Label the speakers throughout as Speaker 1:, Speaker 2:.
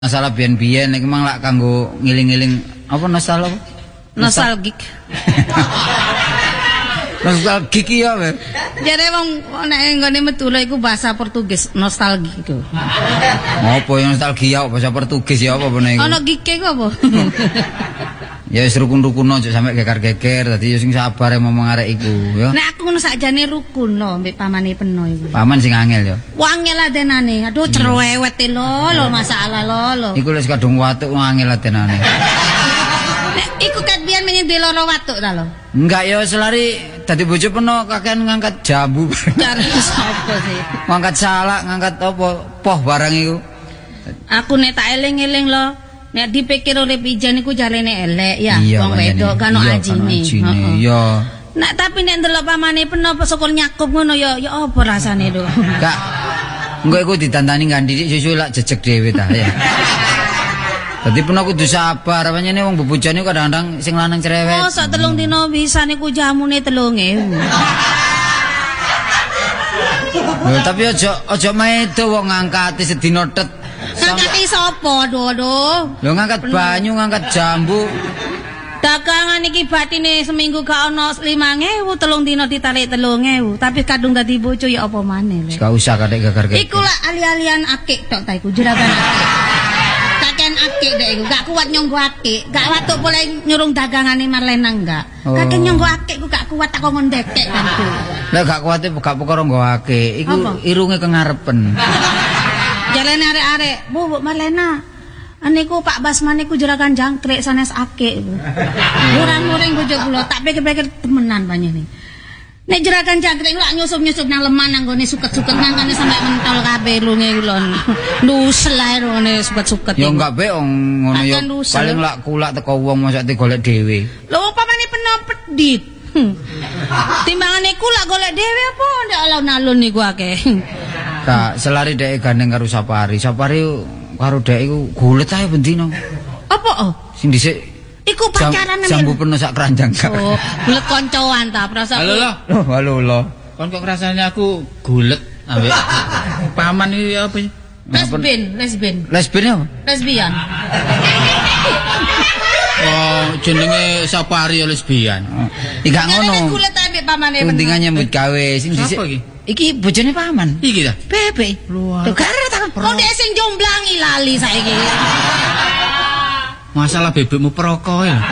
Speaker 1: Masalah biyen-biyen iki mang lak kanggo ngiling-ngiling apa nostalgia?
Speaker 2: Nostalgik.
Speaker 1: Nostalgik ya, Be.
Speaker 2: Jare wong nek nggone medula iku bahasa Portugis, nostalgik iku.
Speaker 1: Apa yang nostalgia bahasa Portugis ya apa bener iku?
Speaker 2: Ana gike ku apa?
Speaker 1: Ya wis rukun-rukun aja sampe geger-geger dadi sing sabar ngomong arek iku ya.
Speaker 2: Nek aku ngono sakjane rukun no mbek pamane peno iku.
Speaker 1: Paman sing angel ya.
Speaker 2: Wangel adenane. Aduh cerewet lho masalah lho.
Speaker 1: Iku wis kadung watuk angel adenane.
Speaker 2: Nek iku kat biyen menyang loro watuk ta lho.
Speaker 1: Enggak ya selari dadi bojo peno kakean ngangkat jambu.
Speaker 2: Cari sapa sih?
Speaker 1: Ngangkat salak, ngangkat apa poh barang iku.
Speaker 2: Aku nek tak eling-eling lho. Nek dipikir urip ijan iku jarene elek ya,
Speaker 1: Iya,
Speaker 2: wong wedok kan ono ajine.
Speaker 1: Iya.
Speaker 2: Nek tapi nek ndelok pamane peno syukur nyakup ngono ya apa rasane lho.
Speaker 1: Kak. Engko iku ditantani nganti susu lak jejeg dhewe ta ya. Dadi peno kudu sabar, pancene wong bebojane kadang-kadang sing lanang cerewet.
Speaker 2: Oh, sak 3 dina bisa niku jamune 3.000.
Speaker 1: Lho tapi aja maedo wong ngangkati sedina tet.
Speaker 2: Ngangkati sapa, aduh.
Speaker 1: Lho ngangkat banyu, ngangkat jambu.
Speaker 2: Dagangan iki batine seminggu gak ono 5.000, 3 dina ditarik 3.000, tapi kadung dadi bojo ya apa maneh lho.
Speaker 1: Gak usah kadek gagar-gagar.
Speaker 2: Iku lak ali-alian akik tok ta iku juragan akik. Kaken akik dek iku, gak kuat nyonggo akik, gak watuk boleh nyurung dagangane Marlena enggak. Kaken nyonggo akik ku gak kuat tak kon ndekek kan ku.
Speaker 1: Lah gak kuat gak perkara nggo akik, iku irunge kengarepen.
Speaker 2: Jalane arek-arek, Bu Marlena. Aniku Pak Basman niku juragan jangkrik sanes akik. Murang-muring bojo kula, tak pikir-pikir temenan panjenengan. Nek juragan jangkrik lak nyusup-nyusup nang lemah nang gone suket-suket nangane sampe mentol kabeh lunge kula. Ndusel ae ngene suket-suket.
Speaker 1: Ya enggak be ngono ya. Paling lak kulak teko wong mosok digolek dhewe.
Speaker 2: Lho pamane peno pedit. Timbangane kulak golek dhewe apa ndak alon-alon niku akeh.
Speaker 1: Kak, selari dhek gandeng karo Sapari. Sapari karo dhek iku gulet ae bendino.
Speaker 2: Apa oh?
Speaker 1: Sing dhisik
Speaker 2: iku pacaran
Speaker 1: jambu penuh sak keranjang.
Speaker 2: Oh, gulet koncoan ta, prasa.
Speaker 1: Halo lo. Oh, halo lo.
Speaker 3: Kon kok rasane aku gulet ambek paman iki apa sih?
Speaker 2: Lesbian.
Speaker 1: Lesbian apa?
Speaker 2: Lesbian.
Speaker 3: Oh, jenenge Sapari ya lesbian.
Speaker 1: Iki gak ngono.
Speaker 2: Gulet ambek pamane.
Speaker 1: Pentingan nyambut gawe sing dhisik.
Speaker 3: Sapa iki?
Speaker 1: Iki bojone paman.
Speaker 3: Iki ta?
Speaker 1: Bebe. Lho karo ta.
Speaker 2: Kok dhek sing jomblangi lali saiki.
Speaker 3: Masalah bebekmu peroko ya.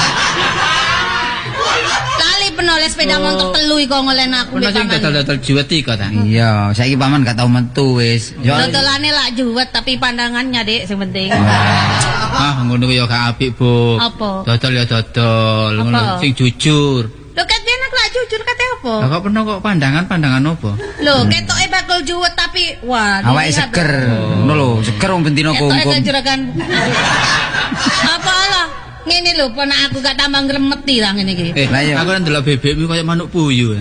Speaker 2: Lali penoleh sepeda motor telu iku ngolen aku
Speaker 3: nek paman. Dodol-dodol juwet iki ta?
Speaker 1: Iya, saiki paman gak tau metu wis.
Speaker 2: Dodolane lak juwet tapi pandangannya Dik sing penting.
Speaker 3: Ah, ngono ya gak apik, Bu.
Speaker 2: Apa?
Speaker 3: Dodol ya dodol, ngono sing jujur.
Speaker 2: Lho ket biyen aku lak jujur kate apa?
Speaker 3: Lah kok pernah kok pandangan apa?
Speaker 2: Lho, ketoke bakul juwet tapi wah,
Speaker 1: awake seger. Ngono lho, seger wong bendino kungkum.
Speaker 2: Ketoke juragan. Apa lah? Ngene lho, ponak aku gak tambah ngremeti lah ngene iki.
Speaker 3: Aku kan ndelok bebekmu kaya manuk puyuh.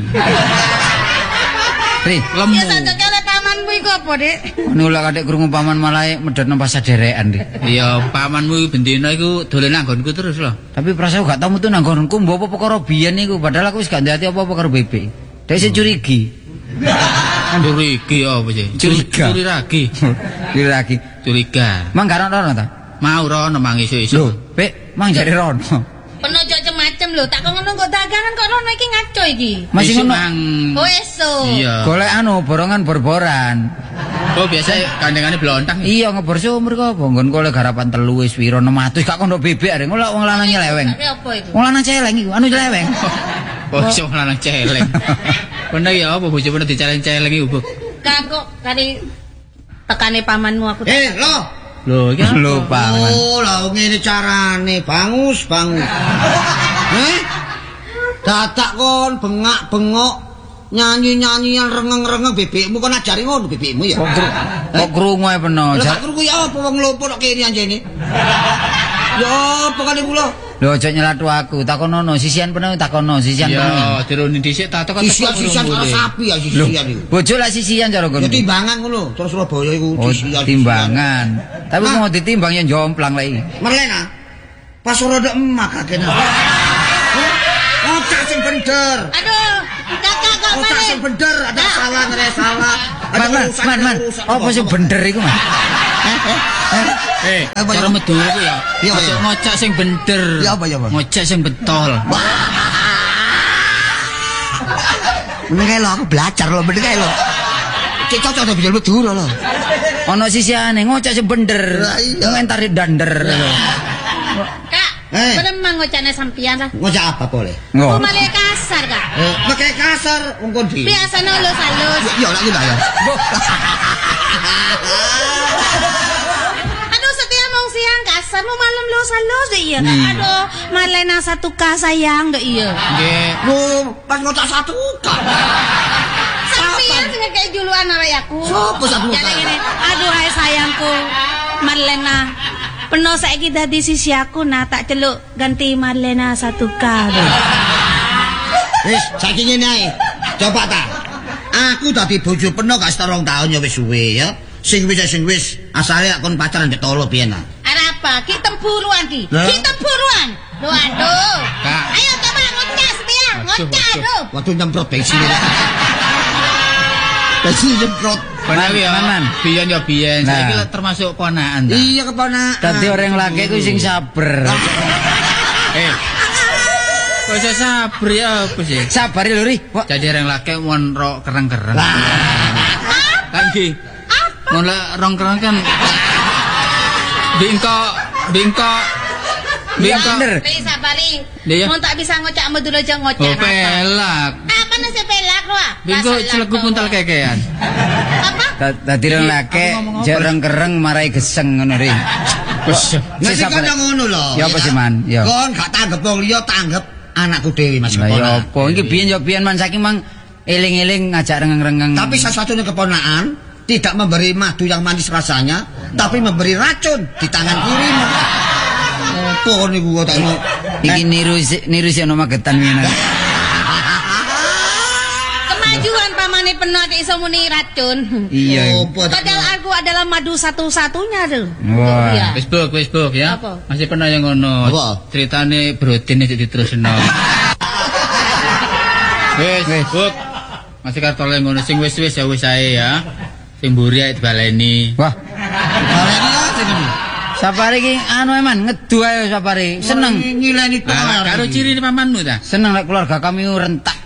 Speaker 1: Ri,
Speaker 3: lemu.
Speaker 2: Ya sadake oleh pamanmu iku apa, Dik?
Speaker 1: Ngono lak kadek krungu paman malah medhot nang pasar derekan, Dik.
Speaker 3: Iya, pamanmu bendina iku dolen nang nggonku terus lho.
Speaker 1: Tapi prasane gak tau metu nang nggonku mbok apa perkara biyen iku, padahal aku wis gak ndati apa-apa karo bebek. Dek sing curigi.
Speaker 3: Curigi apa sih? Curiga.
Speaker 1: Mang gak rono ta?
Speaker 3: Mau rono mang isu-isu.
Speaker 1: Lho, Pek, mang jare rono.
Speaker 2: Peno macem lho, tak ngono kok dagangan kok rono iki ngaco iki.
Speaker 1: Masih ngono.
Speaker 2: Oh esuk.
Speaker 3: Iya.
Speaker 1: Golek borongan borboran.
Speaker 3: Oh biasa kandengane blontang.
Speaker 1: Iya ngebor sumur kok apa nggon golek garapan telu wis piro 600 gak kono bebek arek ngono wong lanang nyeleweng.
Speaker 2: Apa iku?
Speaker 1: Wong lanang celeng iku, anu celeweng.
Speaker 3: Oh iso lanang celeng. Bener ya apa bojo bener diceleng-celeng iku, Bu?
Speaker 2: Kok kari tekane pamanmu aku.
Speaker 3: Lho, iki
Speaker 1: lho paman.
Speaker 4: Oh, lha ngene carane, bangus. Dadak kon bengak-bengok nyanyi-nyanyian rengeng-rengeng bebekmu kon ajari ngono bebekmu ya.
Speaker 1: Kok krungu ae peno.
Speaker 4: Lah krungu ya apa wong lumpuh kok kene anjene. Ya apa kali kula?
Speaker 1: Lho aja nyelathu aku, takonono sisian peno takono sisian peno.
Speaker 3: Ya, dironi dhisik tak teko
Speaker 4: sisian karo sapi ya sisian iki.
Speaker 1: Bojo lak sisian cara kono.
Speaker 4: Ya timbangan ngono, terus Surabaya iku
Speaker 1: sisian. Timbangan. Tapi mau ditimbang yang jomplang lagi.
Speaker 4: Marlena. Pas rada emak kakene. Ocak sing bener.
Speaker 2: Aduh, kakak kok
Speaker 4: Ocak sing bener, ada salah ngene salah.
Speaker 1: Man. Apa sing bener iku, Man?
Speaker 4: Apa,
Speaker 3: cara
Speaker 4: ya?
Speaker 3: Madura ku ya.
Speaker 4: Iya,
Speaker 3: Ojo
Speaker 4: iya.
Speaker 3: ngocak sing bener.
Speaker 4: Iya, apa, ya, apa?
Speaker 3: Ngocak sing betol.
Speaker 4: Bener kae lho aku belajar lho, bener kae lho. Cek cocok ta bisa Madura lho.
Speaker 1: Ono sisiane ngocak sing bener.
Speaker 4: Lah, iya.
Speaker 1: Komentar dander.
Speaker 2: Kak, memang ngocane sampean lah.
Speaker 4: Ngocak apa boleh?
Speaker 1: Ngo.
Speaker 2: Malah kasar, Kak.
Speaker 4: Pakai kasar wong kondi.
Speaker 2: Biasane halus-halus.
Speaker 4: Ya lagi lah ya.
Speaker 2: Aduh, setia mau siang kasar, mau malam halus-halus deh iya. Aduh, Malena 1K sayang deh iya.
Speaker 3: Nggih.
Speaker 4: Lu pas ngocak 1K.
Speaker 2: Sampean sing kayak juluan arek aku.
Speaker 4: Sopo 1K?
Speaker 2: Jadi gini, aduh hai sayangku, Malena. Penuh saiki dadi sisi aku nah tak celuk ganti Malena 1K.
Speaker 4: Wis saiki ngene ae. Coba ta. Aku dadi bojo peno gak setara 2 tahun ya wis suwe ya. Sing wis asale kon pacaran mbek tolo piye nah.
Speaker 2: Ada apa? Ki tempuruan ki.
Speaker 4: Lah?
Speaker 2: Ki tempuruan. Duh aduh.
Speaker 3: Kak.
Speaker 2: Ayo coba ngocak setia. Ngocak aduh.
Speaker 4: Waktu nyemprot bensin. Bensin nyemprot.
Speaker 3: Bener ya. Biyen ya biyen.
Speaker 1: Nah.
Speaker 3: Saiki lek termasuk ponakan ta.
Speaker 4: Iya keponakan.
Speaker 1: Dadi orang laki ku sing sabar.
Speaker 3: Kok iso sabar ya apa sih?
Speaker 1: Sabar lho Ri. Wah,
Speaker 3: Jadi orang laki mon ro kereng-kereng. Kan nggih. Mon lek rong kereng kan bingkok.
Speaker 1: bener.
Speaker 2: Ri sabari.
Speaker 3: Iya.
Speaker 2: Mau tak bisa ngocak Madura aja ngocak.
Speaker 3: Oh pelak.
Speaker 2: Apa nasi pelak lo?
Speaker 3: Bingkok celegu puntal kekean.
Speaker 2: Apa?
Speaker 1: Dadi orang laki jarang kereng marai geseng ngono Ri.
Speaker 3: Wes.
Speaker 4: Nek
Speaker 1: sabar.
Speaker 4: kan ngono lho.
Speaker 1: Ya apa sih, Man? Ya.
Speaker 4: Kon gak tanggep wong liya, tanggep anakku dhewe Mas
Speaker 1: Lah ya
Speaker 4: keponakan.
Speaker 1: apa iki biyen man saking mang eling-eling ngajak rengeng-rengeng.
Speaker 4: Tapi satu-satunya keponakan tidak memberi madu yang manis rasanya, tapi memberi racun di tangan kiri. Apa niku kok tak
Speaker 1: iki niru si ono magetan ngene.
Speaker 2: Kemajuan pamane penuh ada iso muni racun.
Speaker 1: Iya.
Speaker 4: Apa tak
Speaker 2: Padahal aku adalah madu satu-satunya tuh.
Speaker 1: Wah.
Speaker 2: Iya.
Speaker 3: Facebook ya.
Speaker 2: Apa?
Speaker 3: Masih pernah yang ngono.
Speaker 4: Apa?
Speaker 3: Ceritane Brodin iki diterusno. Wis, Buk. Masih kartole ngono sing wis-wis ya wis ae ya. Sing mburi ae dibaleni.
Speaker 1: Wah,
Speaker 4: baleni sing ngene.
Speaker 1: Sapari ki anu eman ngedu ae Sapari. Seneng.
Speaker 4: Ngileni
Speaker 3: Lah karo ciri pamanmu ta?
Speaker 1: Seneng lek keluarga kami rentak.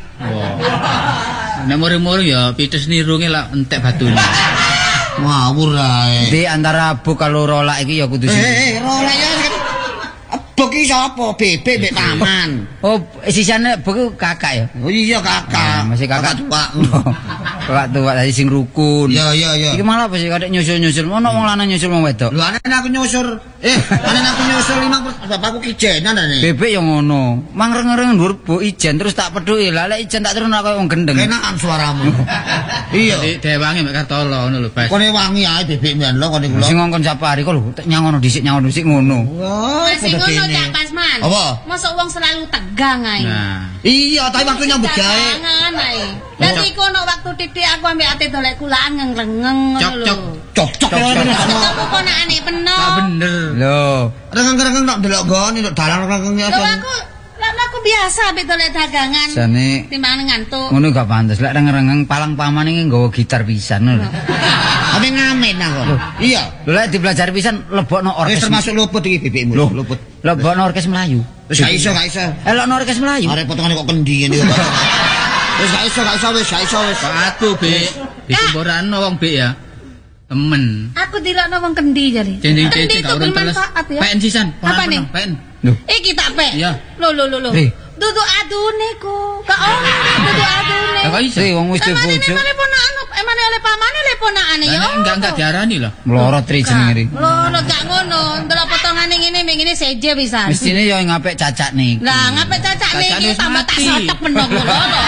Speaker 3: Nek murung-murung ya pites nirunge lak entek batune.
Speaker 4: Ngawur ae.
Speaker 1: Di antara bu kalau rolak iki ya kudu sing.
Speaker 4: Rolek ya. Bok iki sapa? Bebek mbek paman.
Speaker 1: Oh, sisane bu kakak ya.
Speaker 4: Oh iya kakak.
Speaker 1: Masih kakak
Speaker 4: tua.
Speaker 1: Kakak tua tadi sing rukun.
Speaker 4: Iya.
Speaker 1: Iki malah apa sih kadek nyusul-nyusul. Ono wong lanang nyusul wong wedok.
Speaker 4: Lho anen aku nyusur. Anen aku nyusur 5 bapakku kijenan ane.
Speaker 1: Bebek yang ngono. Mang reng-reng dhuwur bu ijen terus tak pedhuki. Lah lek ijen tak terus koyo wong gendeng.
Speaker 4: Kenakan suaramu. Iya.
Speaker 3: Jadi dewangi mek kartolo ngono lho, Bas.
Speaker 4: Kone wangi ae bebek mbiyen lho kone kula.
Speaker 1: Sing ngongkon Sapari kok lho nyangono dhisik ngono.
Speaker 4: Wah,
Speaker 2: Masih ngono Cak Pasman.
Speaker 4: Apa?
Speaker 2: Masuk wong selalu tegang ae.
Speaker 3: Nah,
Speaker 4: Iya, tapi waktu nyambut gawe.
Speaker 2: Tegangan ae. Dadi kono waktu titik aku ambek ate dolek kulaan ngrengeng ngono lho.
Speaker 3: Cok.
Speaker 4: Cok.
Speaker 2: Ketemu ponakane penuh.
Speaker 3: Tak bener.
Speaker 1: Lho,
Speaker 4: Rengeng-rengeng tok delok goni tok dalan rengeng ya.
Speaker 2: Lho aku biasa ambek dolek dagangan.
Speaker 1: jane
Speaker 2: Timbang ngantuk.
Speaker 1: ngono gak pantes. Lek reng-rengeng palang pamane iki nggawa gitar pisan lho.
Speaker 4: Tapi ngamen aku. Iya.
Speaker 1: Lho lek dipelajari pisan lebokno
Speaker 4: Wis
Speaker 1: orkes.
Speaker 4: termasuk luput iki bebekmu.
Speaker 1: Lho.
Speaker 4: Luput.
Speaker 1: Lebokno orkes Melayu.
Speaker 4: Wis gak iso.
Speaker 1: Elokno orkes Melayu.
Speaker 4: Arek potongane kok kendi ngene. Wis gak iso wis.
Speaker 3: Aku, Bek. Disemborano wong Bek ya. Temen.
Speaker 2: Aku dilokno wong kendi jare.
Speaker 3: Cending
Speaker 2: Kendi itu
Speaker 3: gak urun teles.
Speaker 2: bermanfaat ya.
Speaker 3: Pen sisan.
Speaker 2: Apa nih?
Speaker 3: Pen.
Speaker 1: Lho,
Speaker 2: Iki tak pek.
Speaker 3: Iya.
Speaker 2: Lho.
Speaker 1: Ri.
Speaker 2: Dudu adune ku. Kak om, dudu adune.
Speaker 3: Lah kok iso?
Speaker 1: Sri wong wis
Speaker 2: Emane
Speaker 1: bojo.
Speaker 2: emane ponakan, emane oleh pamane oleh ponakane ya.
Speaker 3: Lah enggak diarani lho.
Speaker 1: Mlorot Tri jenenge ri.
Speaker 2: Lho gak ngono, ndelok potongane ngene seje pisan.
Speaker 1: Mestine yo ngapik cacak niki.
Speaker 2: Lah ngape cacak
Speaker 3: Cacakne
Speaker 2: niki
Speaker 3: wis
Speaker 2: tambah tak
Speaker 3: mati.
Speaker 2: sotek menok ngono.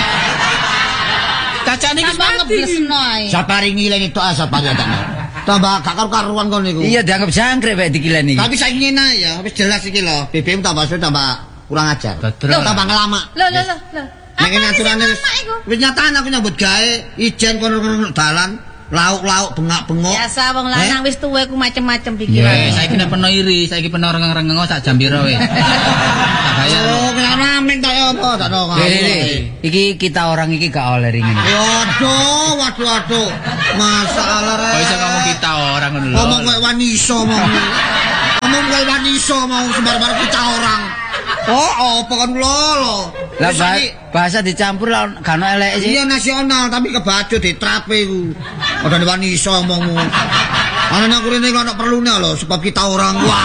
Speaker 3: Cacane iki
Speaker 2: Tambah ngeblesno ae.
Speaker 4: Sapari ngileni tok sapari tak. Tambah gak karu-karuan kon niku.
Speaker 1: Iya dianggap jangkrik bae dikilen iki.
Speaker 4: Tapi saiki ngene ae ya, wis jelas iki lho. BBM tambah suwe tambah kurang ajar.
Speaker 3: Dadra.
Speaker 4: Tambah ngelamak.
Speaker 2: Lho.
Speaker 4: Nek
Speaker 2: Apa
Speaker 4: aturane wis wis nyatane aku nyambut gawe ijen kono dalan, lauk-lauk bengak-bengok.
Speaker 2: biasa wong lanang wis tuwa ku macem-macem
Speaker 3: Eh,
Speaker 2: pikiran.
Speaker 3: saiki nek peno iri, saiki peno rengeng-rengeng sak jam piro we. Tak bayar.
Speaker 4: Oh, kena ramen tok yo. apa dakno.
Speaker 1: Iki kita orang iki gak oleh ringin.
Speaker 4: Waduh. Masalah rek.
Speaker 3: Kok iso ngomong kita orang ngono lho.
Speaker 4: Ngomong kowe wani iso mau. Ngomong kowe wani iso mau sembar-bar kita orang. Oh, apa kan lho.
Speaker 1: Lah bahasa dicampur lah gak ono eleke sih.
Speaker 4: Iya nasional tapi kebacut ditrape iku. Padha wani iso ngomongmu. Ana nang kurene ono perlune lho sebab kita orang. Wah.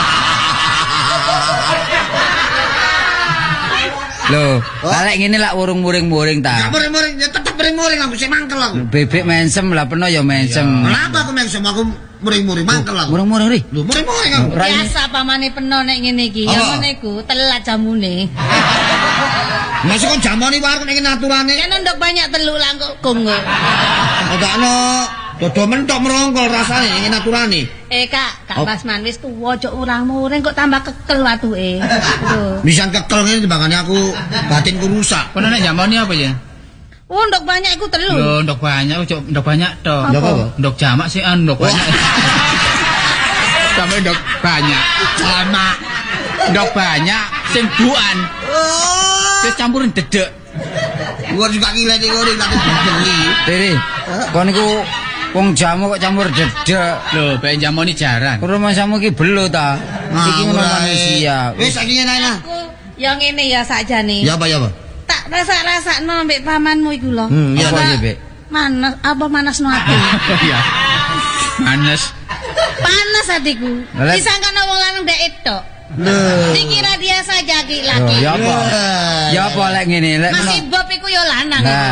Speaker 1: Loh, kalek ngene lak urung-muring-muring ta.
Speaker 4: Gak muring-muring, ya tetep muring-muring aku sing mangkel aku.
Speaker 1: Bebek mensem lah peno ya mensem.
Speaker 4: Kenapa aku mensem aku muring-muring mangkel aku.
Speaker 1: Muring-muring ri.
Speaker 4: Lho muring-muring aku.
Speaker 2: Biasa pamane peno nek ngene iki. Ya ngene iku telat jamune.
Speaker 4: Masih kon jamane warung nek aturane.
Speaker 2: Kan ndok banyak telu langkung kok.
Speaker 4: Ndakno dodo mentok merongkol rasane nek aturane.
Speaker 2: Kak Basman wis tuwa ojo urang-muring kok tambah kekel watuke. Lho.
Speaker 4: Bisa kekel ngene timbangane aku batinku rusak.
Speaker 3: Kono nek jamane apa ya?
Speaker 2: Ndok banyak iku telu.
Speaker 3: Lho, ndok banyak, ojo ndok banyak to.
Speaker 4: Ndok apa?
Speaker 3: Ndok jamak sih ndok banyak. Sampai ndok banyak. Jamak. Ndok banyak sing buan. Terus campurin dedek.
Speaker 4: Gua juga gila nih gua tak beli.
Speaker 1: Riri. Kon niku wong jamu kok campur dedek.
Speaker 3: Lho, ben jamone jarang.
Speaker 1: Rumah samu ki belo ta. Iki ngono manusia.
Speaker 4: Wis saiki ngene.
Speaker 2: Ya ngene ya sakjane.
Speaker 4: Ya apa?
Speaker 2: Tak rasa-rasakno mbek pamanmu iku lho.
Speaker 4: Iya
Speaker 1: Apa ya, Bek?
Speaker 2: Manasno ati.
Speaker 3: Iya. Manes.
Speaker 2: Panas hatiku.
Speaker 1: Lha-
Speaker 2: Disangkano wong lanang dek etok. Dikira dia saja ki
Speaker 1: Loh,
Speaker 2: laki.
Speaker 1: ya apa? Ya apa lek ngene lek
Speaker 2: Masih Bob iku yo lanang.
Speaker 1: Nah,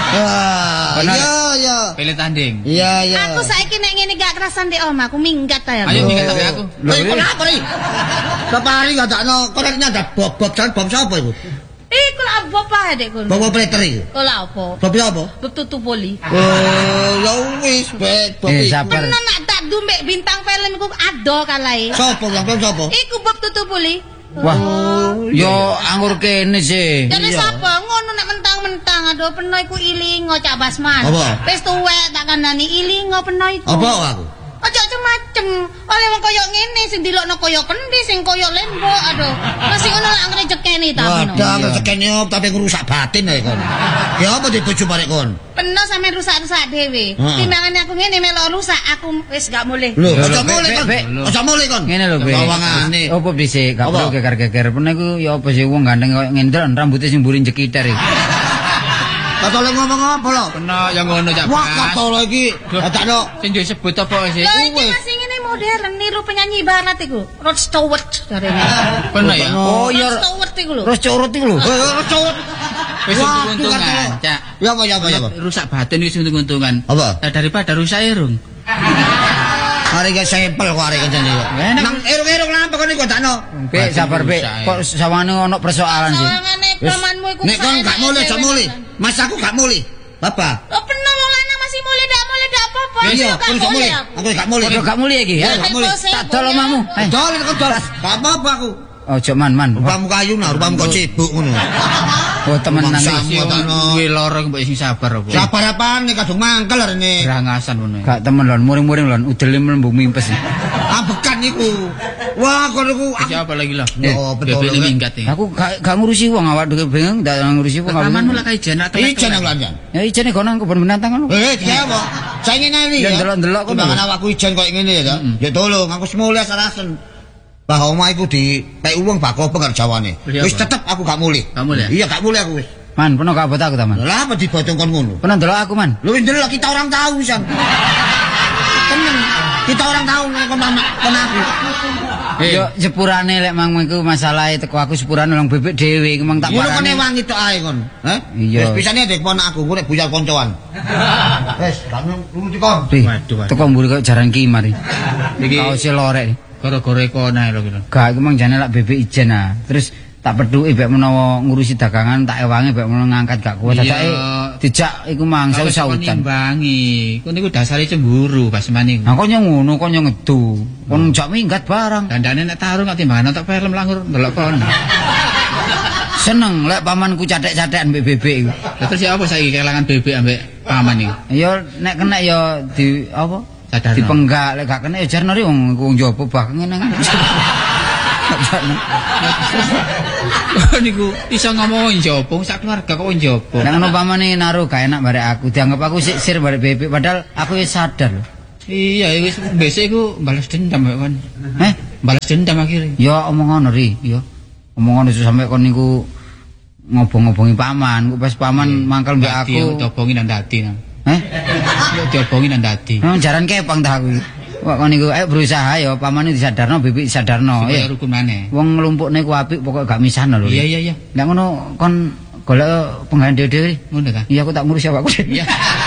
Speaker 4: Iya.
Speaker 3: Pilih tanding.
Speaker 4: Iya.
Speaker 2: Aku saiki nek ngene gak kerasan ndek omah, aku minggat ta ya.
Speaker 3: Ayo minggat tapi aku.
Speaker 1: Lho,
Speaker 4: Kenapa nih? Setiap hari gak dakno koreknya ada bob jan bom sapa iku?
Speaker 2: Iku lah Bob ae dek kono.
Speaker 4: Bob operator iku.
Speaker 2: Kok lah apa?
Speaker 4: Bob apa?
Speaker 2: Bob tutu poli.
Speaker 4: Ya wis, Bek. Bob.
Speaker 1: sabar.
Speaker 2: Tenan nak tak dumbek bintang film iku ado kalae.
Speaker 4: Sopo yang film sopo?
Speaker 2: Iku Bob tutu poli.
Speaker 1: Wah. Yo anggur kene sih.
Speaker 2: Jadi sapa ngono nek mentang-mentang aduh peno iku ilingo Cak Basman.
Speaker 4: Apa?
Speaker 2: Wis tuwek tak kandhani ilingo peno iku.
Speaker 4: Apa aku?
Speaker 2: Aja macem-macem. Oleh wong koyo ngene sing dilokno koyo kendi sing koyo lembok aduh. Masih ngono lak ngrejekeni ta peno.
Speaker 4: Wadah, rezekine tapi ngerusak batin ae kon. Ya apa di bojo barek kon?
Speaker 2: Peno sampe rusak-rusak dhewe. Timbangane aku ngene melok rusak, aku wis gak mulih.
Speaker 4: Lho,
Speaker 1: Lho,
Speaker 4: aja
Speaker 1: Bek,
Speaker 4: mulih kon.
Speaker 1: Bek.
Speaker 4: Aja mulih kon.
Speaker 1: Ngene lho, Be.
Speaker 4: Bawangane.
Speaker 1: Opo dhisik, gak
Speaker 4: Apa?
Speaker 1: perlu geger-geger. Pene iku ya apa sih wong gandeng koyo ngendel rambutnya sing mburi jekiter iki.
Speaker 4: Katole ngomong apa lho?
Speaker 3: Kena yang ngono Cak
Speaker 4: Wah,
Speaker 3: Bas.
Speaker 4: katole iki. Dadakno.
Speaker 3: Sing disebut apa sih?
Speaker 2: Lho iki masih ngene modern niru penyanyi barat iku. Rod Stewart jarene.
Speaker 3: Kena ya.
Speaker 1: Oh
Speaker 2: Rod
Speaker 1: iya.
Speaker 2: Stewart iku lho.
Speaker 1: Terus curut iki lho.
Speaker 4: Cowok.
Speaker 3: Wis
Speaker 4: Wah,
Speaker 3: untung-untungan,
Speaker 4: tuh,
Speaker 3: Cak.
Speaker 4: Ya apa?
Speaker 3: Rusak batin wis untung-untungan.
Speaker 4: Apa?
Speaker 3: Nah, daripada rusak irung.
Speaker 4: Hari ke sampel kok hari ke jane. Nang erung-erung lampe kon iku dakno.
Speaker 1: Be sabar Be. Kok sawane ono persoalan sih.
Speaker 2: Sawangane pamanmu iku.
Speaker 4: Nek kon gak mulih, aja mulih. Mas aku gak mulih. Bapak.
Speaker 2: Lo peno wong lanang masih mulih dak apa-apa.
Speaker 4: Iya, kon gak mulih. Aku gak mulih.
Speaker 1: Kok gak mulih iki ya?
Speaker 4: Gak mulih.
Speaker 1: Tak tolong mamu.
Speaker 4: Dol kon dol. Gak apa-apa aku.
Speaker 1: Ojo man.
Speaker 4: Rupamu kayu nah, rupamu kok cibuk ngono.
Speaker 1: Oh temenan
Speaker 4: Bangsa.
Speaker 1: iki.
Speaker 3: Kuwi loro mbok sing sabar apa.
Speaker 4: Sabar apaan nek kadung mangkel rene.
Speaker 3: Berangasan ngono.
Speaker 1: Gak temen lon, muring-muring lon, udele mlebu mimpes.
Speaker 4: Ambekan iku. Wah, kon iku
Speaker 3: Iki apa lagi lho?
Speaker 4: Oh, betul.
Speaker 3: Bebek minggat iki.
Speaker 1: Aku gak ngurusi wong awak dhewe bingung, gak ngurusi wong awak.
Speaker 3: Pamanmu lak ijen nak
Speaker 4: ijen aku lanjan.
Speaker 1: Ya ijene kono kebon binatang ngono.
Speaker 4: Dia apa? Saya ingin ini
Speaker 1: Ya,
Speaker 4: ya.
Speaker 1: ndelok-ndelok kok.
Speaker 4: Timbangan awakku ijen kok ngene ya, Dak. Ya tolong aku semula sarasen. Bahwa omah iku di pek uang bako pengar jawane.
Speaker 3: Beli
Speaker 4: Wis
Speaker 3: apa?
Speaker 4: tetep aku gak mulih.
Speaker 3: Gak mulih?
Speaker 4: Iya, gak mulih aku wis.
Speaker 1: Man, peno gak abot aku ta, Man.
Speaker 4: Lah apa dibodong kon ngono?
Speaker 1: Peno ndelok aku, Man.
Speaker 4: Lu ndelok kita orang tahu pisan. Temen. Kita orang tahu kon mama kon aku.
Speaker 1: Yo sepurane lek mang iku masalahe teko aku sepurane wong bebek dhewe iku mang tak
Speaker 4: Ngono kon
Speaker 1: parani.
Speaker 4: wangi tok ae kon. Hah?
Speaker 1: Iya.
Speaker 4: Wis pisane dek ponak aku golek buyar koncoan. Wis, gak nuruti kon.
Speaker 1: Ri,
Speaker 3: Waduh.
Speaker 1: teko mburi kok jaran kimar iki.
Speaker 3: Iki
Speaker 1: Kaose lorek.
Speaker 3: gara-gara kono ae lho gitu.
Speaker 1: Gak iku mang jane lak bebek ijen ah. Terus tak peduki bek menawa ngurusi dagangan tak ewangi bek menawa ngangkat gak kuat.
Speaker 3: Iya.
Speaker 1: Dadake dijak iku mang sautan.
Speaker 3: Nimbangi. Kon niku dasare cemburu Basmani.
Speaker 1: Nah kok ngono kok ngedu. Kon jak minggat barang.
Speaker 3: Dandane nek tarung ati timbangan nonton film langur ndelok kono.
Speaker 1: Seneng lek pamanku cathek-cathekan mbek bebek iku.
Speaker 3: Lah terus ya apa saiki kelangan bebek ambek paman iki?
Speaker 1: Ya nek kena ya di apa?
Speaker 3: Sadarno.
Speaker 1: Dipenggak lek gak kena ya jarno ri wong jaba bah ngene.
Speaker 3: Niku iso ngomong njobong sak keluarga kok njobong.
Speaker 1: Nek ngono pamane naruh gak enak barek aku, dianggap aku sir barek bebek padahal aku wis sadar lho.
Speaker 3: Iya, wis besok iku balas dendam kok kon. Balas dendam akhirnya.
Speaker 1: Ya omong ngono ri, ya. Omong ngono sampe kon niku ngobong-ngobongi paman, kok pas paman mangkel mbek aku.
Speaker 3: Diobongi nang dadi. Diobongi nang dadi.
Speaker 1: Jaran kepang ta aku iki. Kok kon niku ayo berusaha ya pamane disadarno, bebek disadarno.
Speaker 3: Ya rukun maneh.
Speaker 1: Wong nglumpukne ku apik pokoke gak misahno lho.
Speaker 3: Iya.
Speaker 1: Nek ngono kon golek penggawean dhewe-dhewe.
Speaker 3: Ngono ta?
Speaker 1: Iya aku tak ngurus awakku.
Speaker 3: Iya.